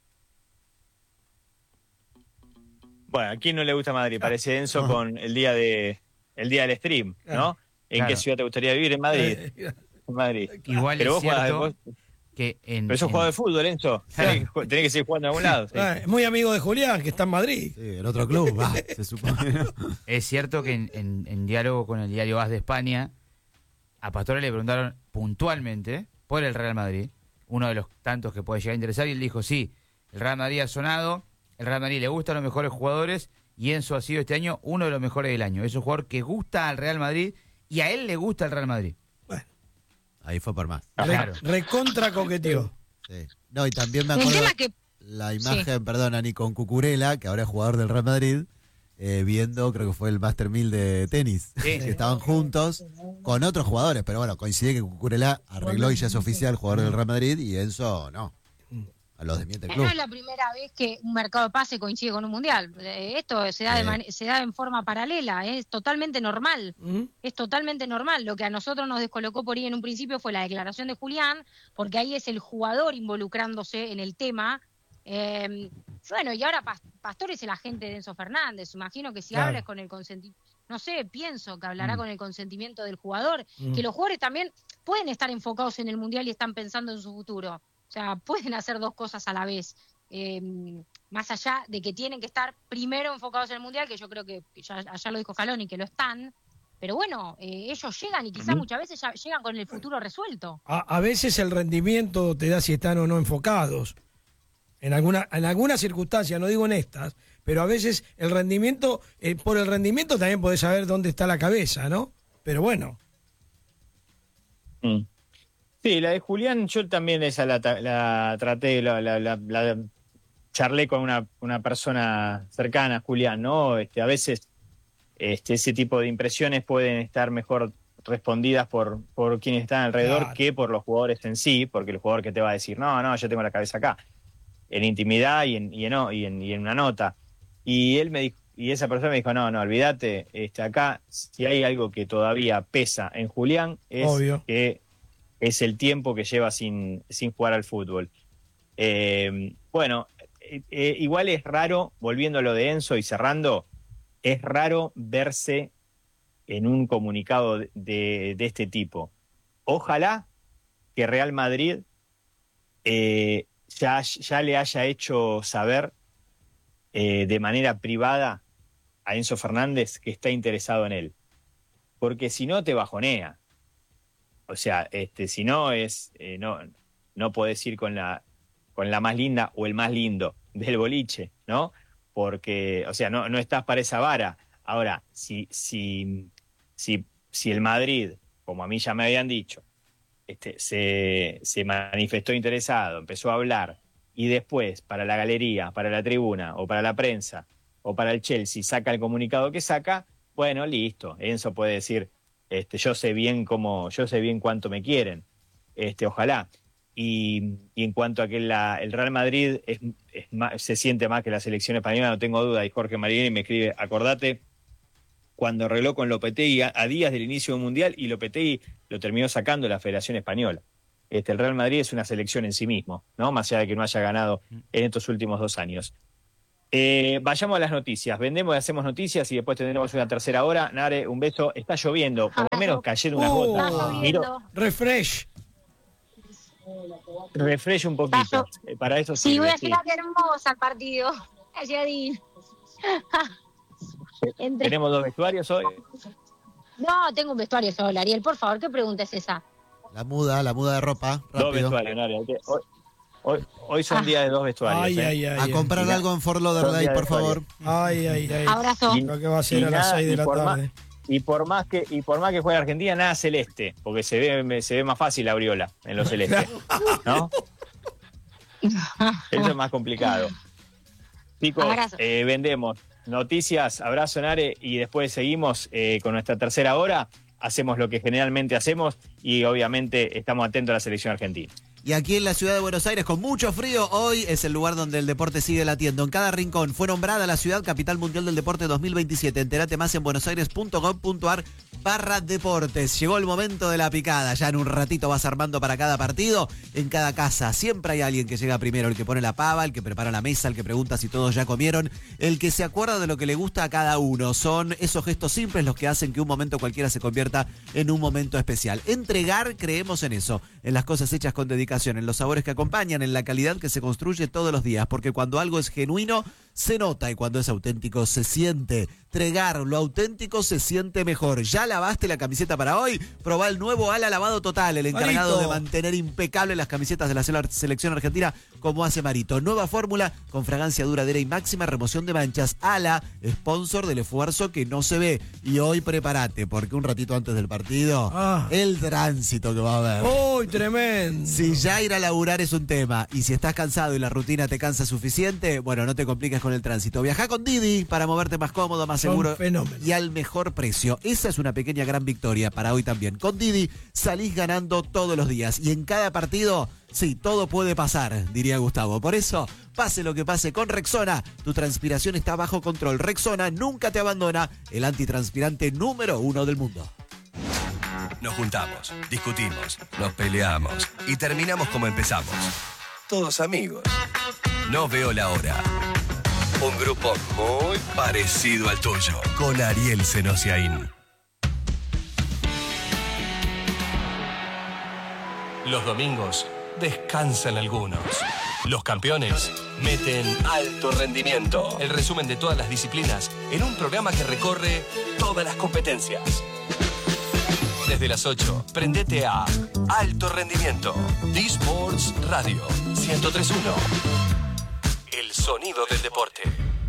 Bueno, ¿a quién no le gusta Madrid? Parece Enzo con el día del stream, ¿no? ¿En Claro. qué ciudad te gustaría vivir? En Madrid. En Madrid. Igual Pero es vos jugás, cierto que pero sos jugador de fútbol, Enzo. Tenés que seguir jugando a algún lado. Sí. Es muy amigo de Julián, que está en Madrid. Sí, el otro club, se supone. es cierto que en diálogo con el diario AS de España, a Pastore le preguntaron puntualmente por el Real Madrid, uno de los tantos que puede llegar a interesar, y él dijo, sí, el Real Madrid ha sonado, el Real Madrid le gustan los mejores jugadores, y Enzo ha sido este año uno de los mejores del año. Es un jugador que gusta al Real Madrid, y a él le gusta el Real Madrid. Ahí fue por más. Claro. Recontra coqueteó. Sí. No, y también me El acuerdo tema que la imagen, perdón, Ani, con Cucurella, que ahora es jugador del Real Madrid, viendo, creo que fue el Master 1000 de tenis, Sí. que estaban juntos con otros jugadores, pero bueno, coincide que Cucurella arregló y ya es oficial jugador del Real Madrid y Enzo no. A los desmiente el club. no es la primera vez que un mercado de pase coincide con un mundial. Esto se da, se da en forma paralela, es totalmente normal. Es totalmente normal. Lo que a nosotros nos descolocó por ahí en un principio fue la declaración de Julián, porque ahí es el jugador involucrándose en el tema. Bueno, y ahora Pastor es el agente de Enzo Fernández. Imagino que si Claro. hablas con el consentimiento, no sé, pienso que hablará con el consentimiento del jugador, que los jugadores también pueden estar enfocados en el mundial y están pensando en su futuro. O sea, pueden hacer dos cosas a la vez. Más allá de que tienen que estar primero enfocados en el mundial, que yo creo que ya lo dijo Scaloni, que lo están. Pero bueno, ellos llegan y quizás muchas veces ya llegan con el futuro resuelto. A veces el rendimiento te da si están o no enfocados. En algunas circunstancias, no digo en estas, pero a veces el rendimiento, por el rendimiento también podés saber dónde está la cabeza, ¿no? Pero bueno. Sí, la de Julián, yo también esa la traté, la charlé con una persona cercana a Julián, ¿no? A veces ese tipo de impresiones pueden estar mejor respondidas por quienes están alrededor Claro. que por los jugadores en sí, porque el jugador que te va a decir, no, yo tengo la cabeza acá, en intimidad y en una nota. Y él me dijo, y esa persona me dijo, no, olvídate, acá si hay algo que todavía pesa en Julián es Obvio. que es el tiempo que lleva sin jugar al fútbol. Bueno, igual es raro, volviendo a lo de Enzo y cerrando, es raro verse en un comunicado de este tipo. Ojalá que Real Madrid ya le haya hecho saber de manera privada a Enzo Fernández que está interesado en él. Porque si no te bajonea. O sea, si no es, no podés ir con la más linda o el más lindo del boliche, ¿no? Porque, o sea, no estás para esa vara. Ahora, si el Madrid, como a mí ya me habían dicho, se manifestó interesado, empezó a hablar, y después, para la galería, para la tribuna, o para la prensa, o para el Chelsea, saca el comunicado que saca, bueno, listo. Enzo puede decir, yo sé bien cuánto me quieren, ojalá. Y en cuanto a que el Real Madrid se siente más que la selección española, no tengo duda, y Jorge Marini me escribe, acordate cuando arregló con Lopetegui a días del inicio del Mundial, y Lopetegui lo terminó sacando de la Federación Española. el Real Madrid es una selección en sí mismo, ¿no? Más allá de que no haya ganado en estos últimos 2 años. Vayamos a las noticias. Vendemos y hacemos noticias y después tendremos una tercera hora. Nare, un beso. Está lloviendo, por lo menos cayeron unas gotas. Está lloviendo. Refresh. Refresh un poquito. Para eso Sí, sirve, voy a llegar hermosa al partido. Ayer. ¿Tenemos 2 vestuarios hoy? No, tengo un vestuario solo, Ariel. Por favor, ¿qué pregunta es esa? La muda de ropa. 2 Rápido. vestuarios, Nare. Hoy son días de 2 vestuarios. A comprar algo en Fort Lauderdale, por favor. Ay. Abrazo. Lo que va a ser a las 6 de la tarde. Y por más que juegue Argentina, nada celeste, porque se ve más fácil la aureola en lo celeste, ¿no? Eso es más complicado. Chicos, vendemos noticias, abrazo Nare, y después seguimos con nuestra tercera hora. Hacemos lo que generalmente hacemos y obviamente estamos atentos a la selección argentina. Y aquí en la ciudad de Buenos Aires, con mucho frío, hoy es el lugar donde el deporte sigue latiendo. En cada rincón fue nombrada la ciudad capital mundial del deporte 2027. Entérate más en buenosaires.gov.ar/deportes. Llegó el momento de la picada. Ya en un ratito vas armando para cada partido. En cada casa siempre hay alguien que llega primero. El que pone la pava, el que prepara la mesa, el que pregunta si todos ya comieron. El que se acuerda de lo que le gusta a cada uno. Son esos gestos simples los que hacen que un momento cualquiera se convierta en un momento especial. Entregar, creemos en eso. En las cosas hechas con dedicación, en los sabores que acompañan, en la calidad que se construye todos los días, porque cuando algo es genuino, se nota, y cuando es auténtico, se siente. Tregar, lo auténtico se siente mejor. ¿Ya lavaste la camiseta para hoy? Probá el nuevo Ala Lavado Total, el encargado de mantener impecable las camisetas de la selección argentina, como hace Marito. Nueva fórmula con fragancia duradera y máxima remoción de manchas. Ala, sponsor del esfuerzo que no se ve. Y hoy prepárate, porque un ratito antes del partido, el tránsito que va a haber. ¡Uy, tremendo! Si ya ir a laburar es un tema, y si estás cansado y la rutina te cansa suficiente, bueno, no te compliques con el tránsito. Viajá con Didi para moverte más cómodo, más seguro y al mejor precio. Esa es una pequeña gran victoria para hoy también. Con Didi salís ganando todos los días, y en cada partido, sí, todo puede pasar, diría Gustavo. Por eso, pase lo que pase con Rexona, tu transpiración está bajo control. Rexona nunca te abandona, el antitranspirante número 1 del mundo. Nos juntamos, discutimos, nos peleamos y terminamos como empezamos. Todos amigos. No veo la hora. Un grupo muy parecido al tuyo, con Ariel Senosiaín. Los domingos descansan algunos. Los campeones meten alto rendimiento. El resumen de todas las disciplinas en un programa que recorre todas las competencias. Desde las 8, prendete a Alto Rendimiento. D-Sports Radio 103.1. El sonido del deporte.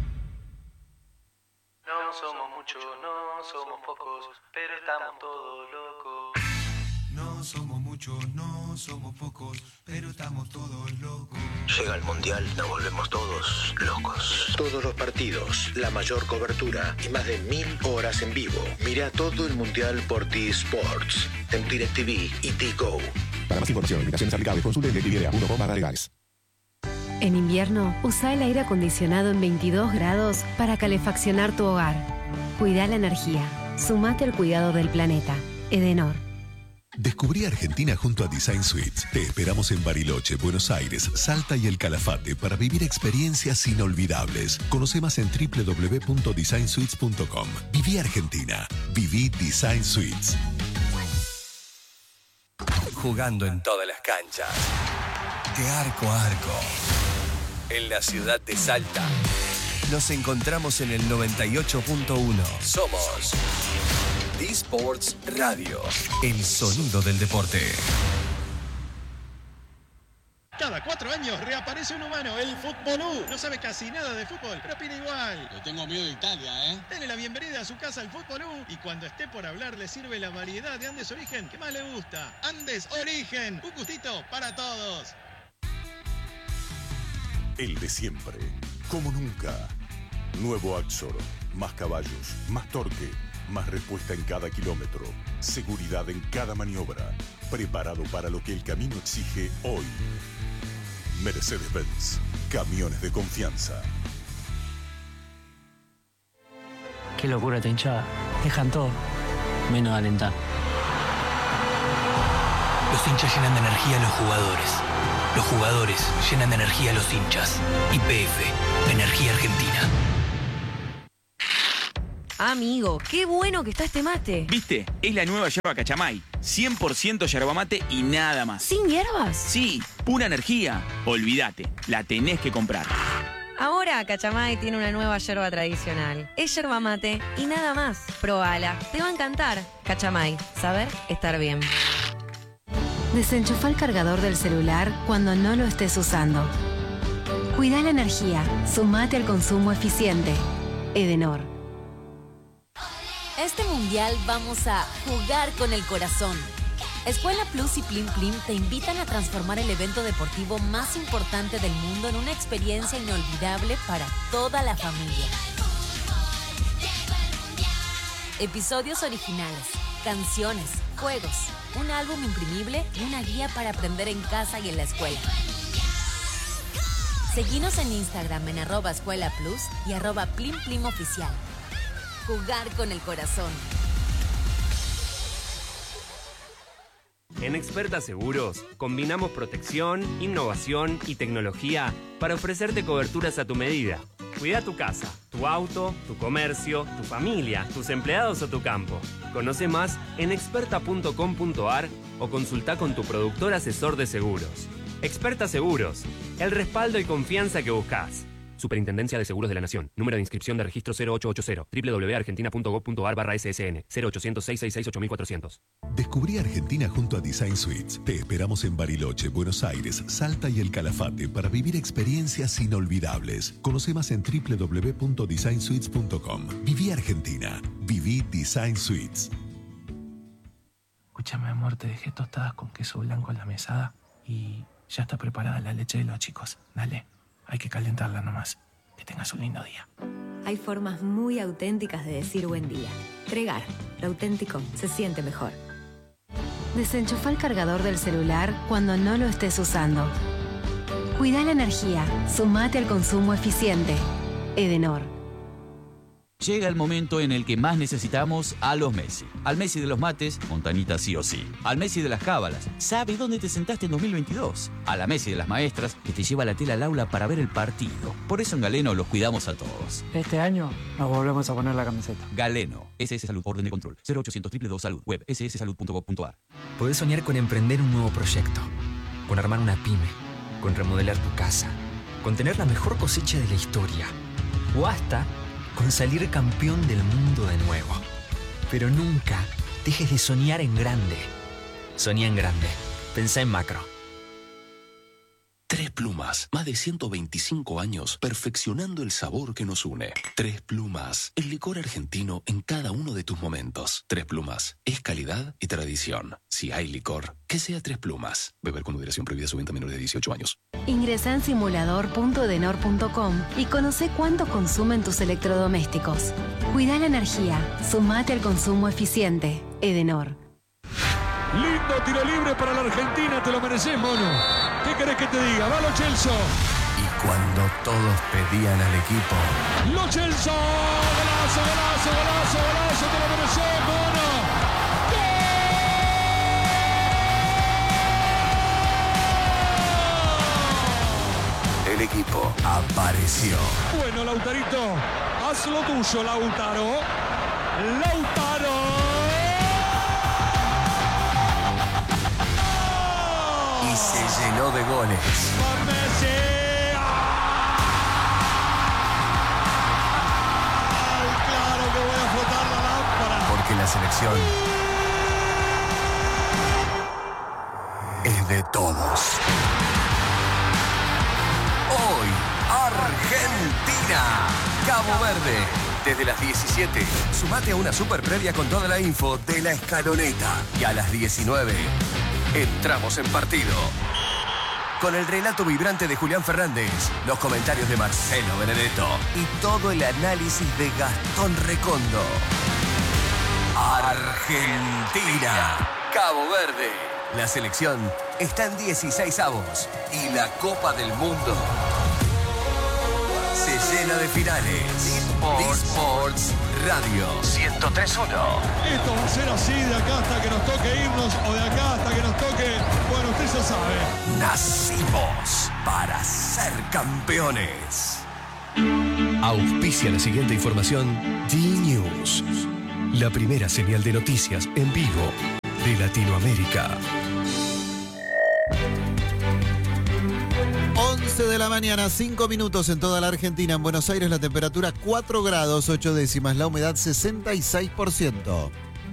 No somos muchos, no somos pocos, pero estamos todos locos. No somos muchos, no somos pocos, pero estamos todos locos. Llega el Mundial, nos volvemos todos locos. Todos los partidos, la mayor cobertura y más de 1000 horas en vivo. Mira todo el Mundial por T-Sports, en DirecTV y T-Go. Para más información, invitaciones aplicables, consulte en DirecTV.com/legales. En invierno, usa el aire acondicionado en 22 grados para calefaccionar tu hogar. Cuida la energía. Sumate al cuidado del planeta. Edenor. Descubrí Argentina junto a Design Suites. Te esperamos en Bariloche, Buenos Aires, Salta y El Calafate para vivir experiencias inolvidables. Conoce más en www.designsuites.com. Viví Argentina. Viví Design Suites. Jugando en todas las canchas. De arco a arco. En la ciudad de Salta. Nos encontramos en el 98.1. Somos D-Sports Radio. El sonido del deporte. Cada 4 años reaparece un humano, el Futbolú. No sabe casi nada de fútbol, pero opina igual. Le tengo miedo de Italia, ¿eh? Dele la bienvenida a su casa al Futbolú. Y cuando esté por hablar, le sirve la variedad de Andes Origen que más le gusta. Andes Origen, un gustito para todos. El de siempre, como nunca. Nuevo Axor, más caballos, más torque, más respuesta en cada kilómetro, seguridad en cada maniobra, preparado para lo que el camino exige hoy. Mercedes-Benz, camiones de confianza. Qué locura esta hinchada. Dejan todo, menos alentar. Los hinchas llenan de energía a los jugadores. Los jugadores llenan de energía a los hinchas. YPF, Energía Argentina. Amigo, qué bueno que está este mate. ¿Viste? Es la nueva yerba Cachamay. 100% yerba mate y nada más. ¿Sin hierbas? Sí, pura energía. Olvídate, la tenés que comprar. Ahora Cachamay tiene una nueva yerba tradicional. Es yerba mate y nada más. Probala, te va a encantar. Cachamay, saber estar bien. Desenchufa el cargador del celular cuando no lo estés usando. Cuida la energía. Sumate al consumo eficiente. Edenor. Este mundial vamos a jugar con el corazón. Escuela Plus y Plim Plim te invitan a transformar el evento deportivo más importante del mundo en una experiencia inolvidable para toda la familia. Episodios originales, canciones, juegos, un álbum imprimible y una guía para aprender en casa y en la escuela. Seguinos en Instagram en @escuelaplus y @PlimPlimOficial. Jugar con el corazón. En Experta Seguros, combinamos protección, innovación y tecnología para ofrecerte coberturas a tu medida. Cuida tu casa, tu auto, tu comercio, tu familia, tus empleados o tu campo. Conoce más en experta.com.ar o consulta con tu productor asesor de seguros. Experta Seguros, el respaldo y confianza que buscas. Superintendencia de Seguros de la Nación. Número de inscripción de registro 0880. www.argentina.gov.ar/SSN. 0800-666-8400. Descubrí Argentina junto a Design Suites. Te esperamos en Bariloche, Buenos Aires, Salta y El Calafate para vivir experiencias inolvidables. Conoce más en www.designsuites.com. Viví Argentina. Viví Design Suites. Escúchame, amor, te dejé tostadas con queso blanco en la mesada y ya está preparada la leche de los chicos. Dale. Hay que calentarla nomás. Que tengas un lindo día. Hay formas muy auténticas de decir buen día. Tregar, lo auténtico se siente mejor. Desenchufa el cargador del celular cuando no lo estés usando. Cuida la energía. Sumate al consumo eficiente. Edenor. Llega el momento en el que más necesitamos a los Messi. Al Messi de los mates, Montanita sí o sí. Al Messi de las cábalas, sabe dónde te sentaste en 2022. A la Messi de las maestras, que te lleva la tela al aula para ver el partido. Por eso en Galeno los cuidamos a todos. Este año nos volvemos a poner la camiseta. Galeno, SS Salud, orden de control, 0800 222 Salud, web sssalud.gov.ar. Podés soñar con emprender un nuevo proyecto, con armar una pyme, con remodelar tu casa, con tener la mejor cosecha de la historia, o hasta con salir campeón del mundo de nuevo. Pero nunca dejes de soñar en grande. Soñá en grande. Pensá en macro. Tres Plumas, más de 125 años perfeccionando el sabor que nos une. Tres Plumas, el licor argentino en cada uno de tus momentos. Tres Plumas, es calidad y tradición. Si hay licor, que sea Tres Plumas. Beber con moderación, prohibida su venta a menores de 18 años. Ingresa en simulador.edenor.com y conoce cuánto consumen tus electrodomésticos. Cuida la energía. Sumate al consumo eficiente. Edenor. Lindo tiro libre para la Argentina, te lo mereces, mono. ¿Qué querés que te diga? ¡Va Lo Celso! Y cuando todos pedían al equipo... ¡Lo Celso! ¡Golazo, golazo, golazo, golazo! ¡Te lo mereces, mono! ¡Gol! El equipo apareció. Bueno, Lautarito, haz lo tuyo, Lautaro. ¡Lautaro! Y se llenó de goles. ¡Ay, claro que voy a flotar la lámpara! Porque la selección es de todos. Hoy, Argentina, Cabo Verde. Desde las 17, sumate a una super previa con toda la info de la escaloneta. Y a las 19... entramos en partido. Con el relato vibrante de Julián Fernández, los comentarios de Marcelo Benedetto y todo el análisis de Gastón Recondo. Argentina, Cabo Verde. La selección está en 16avos y la Copa del Mundo se llena de finales. Sports Radio 103.1. Esto va a ser así de acá hasta que nos toque irnos o de acá hasta que nos toque... Bueno, usted ya sabe. Nacimos para ser campeones. Auspicia la siguiente información D-News, la primera señal de noticias en vivo de Latinoamérica. 11 de la mañana, 5 minutos en toda la Argentina. En Buenos Aires la temperatura 4 grados 8 décimas, la humedad 66%.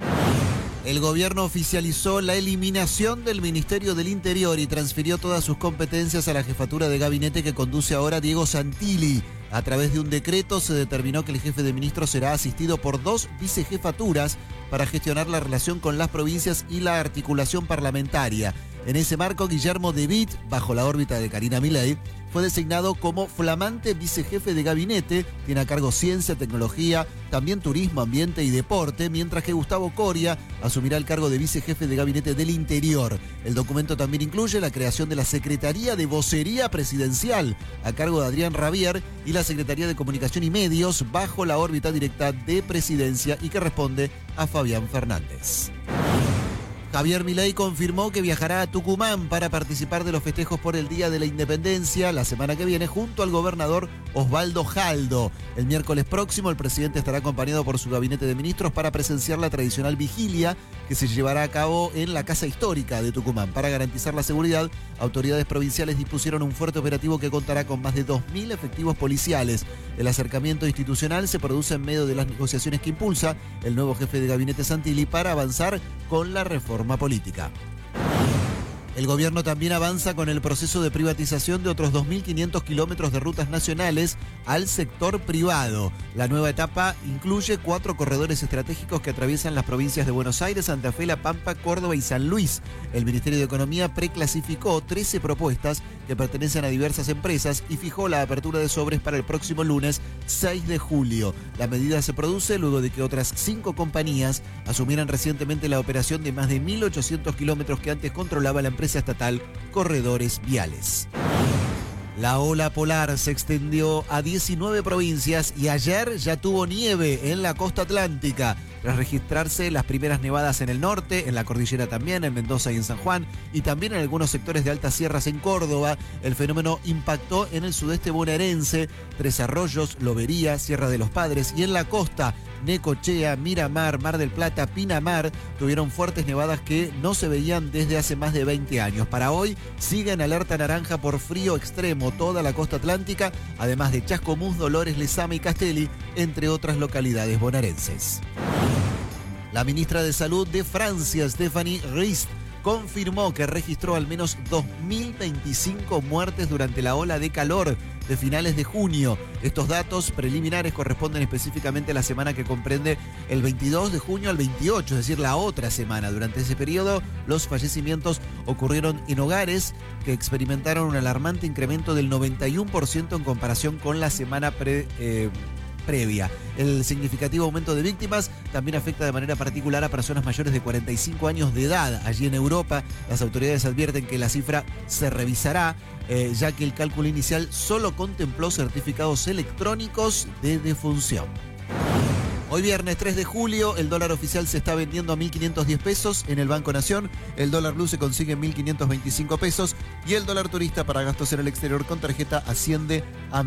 El gobierno oficializó la eliminación del Ministerio del Interior y transfirió todas sus competencias a la jefatura de gabinete que conduce ahora Diego Santilli. A través de un decreto se determinó que el jefe de ministros será asistido por 2 vicejefaturas para gestionar la relación con las provincias y la articulación parlamentaria. En ese marco, Guillermo De Witt, bajo la órbita de Carina Milei, fue designado como flamante vicejefe de gabinete. Tiene a cargo ciencia, tecnología, también turismo, ambiente y deporte, mientras que Gustavo Coria asumirá el cargo de vicejefe de gabinete del Interior. El documento también incluye la creación de la Secretaría de Vocería Presidencial, a cargo de Adrián Rabier, y la Secretaría de Comunicación y Medios, bajo la órbita directa de Presidencia y que responde a Fabián Fernández. Javier Milei confirmó que viajará a Tucumán para participar de los festejos por el Día de la Independencia la semana que viene junto al gobernador Osvaldo Jaldo. El miércoles próximo el presidente estará acompañado por su gabinete de ministros para presenciar la tradicional vigilia que se llevará a cabo en la Casa Histórica de Tucumán. Para garantizar la seguridad, autoridades provinciales dispusieron un fuerte operativo que contará con más de 2.000 efectivos policiales. El acercamiento institucional se produce en medio de las negociaciones que impulsa el nuevo jefe de gabinete Santilli para avanzar con la reforma política. El gobierno también avanza con el proceso de privatización de otros 2.500 kilómetros de rutas nacionales al sector privado. La nueva etapa incluye 4 corredores estratégicos que atraviesan las provincias de Buenos Aires, Santa Fe, La Pampa, Córdoba y San Luis. El Ministerio de Economía preclasificó 13 propuestas que pertenecen a diversas empresas y fijó la apertura de sobres para el próximo lunes 6 de julio. La medida se produce luego de que otras 5 compañías asumieran recientemente la operación de más de 1.800 kilómetros que antes controlaba la empresa estatal Corredores Viales. La ola polar se extendió a 19 provincias y ayer ya tuvo nieve en la costa atlántica. Tras registrarse las primeras nevadas en el norte, en la cordillera también, en Mendoza y en San Juan, y también en algunos sectores de altas sierras en Córdoba, el fenómeno impactó en el sudeste bonaerense, Tres Arroyos, Lobería, Sierra de los Padres, y en la costa, Necochea, Miramar, Mar del Plata, Pinamar, tuvieron fuertes nevadas que no se veían desde hace más de 20 años. Para hoy sigue en alerta naranja por frío extremo toda la costa atlántica, además de Chascomús, Dolores, Lezama y Castelli, entre otras localidades bonaerenses. La ministra de Salud de Francia, Stéphanie Rist, confirmó que registró al menos 2.025 muertes durante la ola de calor de finales de junio. Estos datos preliminares corresponden específicamente a la semana que comprende el 22 de junio al 28, es decir, la otra semana. Durante ese periodo, los fallecimientos ocurrieron en hogares que experimentaron un alarmante incremento del 91% en comparación con la semana previa. El significativo aumento de víctimas también afecta de manera particular a personas mayores de 45 años de edad. Allí en Europa, las autoridades advierten que la cifra se revisará, ya que el cálculo inicial solo contempló certificados electrónicos de defunción. Hoy viernes 3 de julio, el dólar oficial se está vendiendo a 1.510 pesos en el Banco Nación, el dólar blue se consigue en 1.525 pesos y el dólar turista para gastos en el exterior con tarjeta asciende a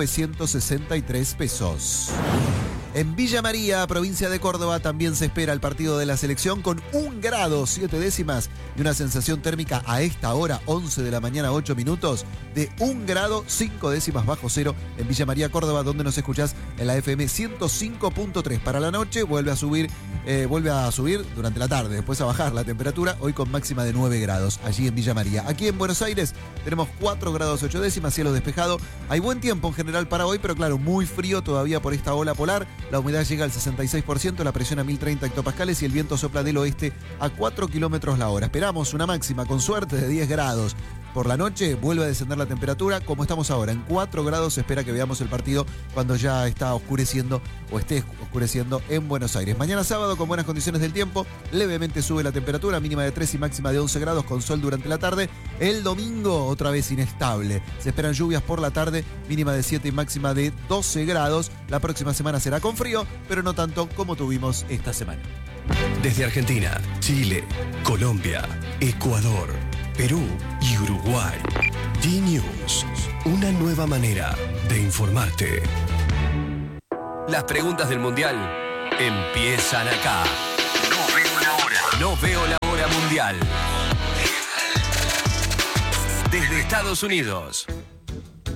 1.963 pesos. En Villa María, provincia de Córdoba, también se espera el partido de la selección con 1 grado 7 décimas y una sensación térmica a esta hora, 11 de la mañana, 8 minutos, de 1 grado 5 décimas bajo cero en Villa María, Córdoba, donde nos escuchás en la FM 105.3. Para la noche vuelve a subir durante la tarde, después a bajar la temperatura, hoy con máxima de 9 grados allí en Villa María. Aquí en Buenos Aires tenemos 4 grados 8 décimas, cielo despejado. Hay buen tiempo en general para hoy, pero claro, muy frío todavía por esta ola polar. La humedad llega al 66%, la presión a 1030 hectopascales y el viento sopla del oeste a 4 kilómetros la hora. Esperamos una máxima con suerte de 10 grados. por la noche vuelve a descender la temperatura, como estamos ahora, en 4 grados. Se espera que veamos el partido cuando ya está oscureciendo o esté oscureciendo en Buenos Aires. Mañana sábado, con buenas condiciones del tiempo, levemente sube la temperatura, mínima de 3 y máxima de 11 grados, con sol durante la tarde. El domingo, otra vez inestable. Se esperan lluvias por la tarde, mínima de 7 y máxima de 12 grados. La próxima semana será con frío, pero no tanto como tuvimos esta semana. Desde Argentina, Chile, Colombia, Ecuador, Perú y Uruguay. D-News, una nueva manera de informarte. Las preguntas del Mundial empiezan acá. No veo la hora. No veo la hora mundial. Desde Estados Unidos.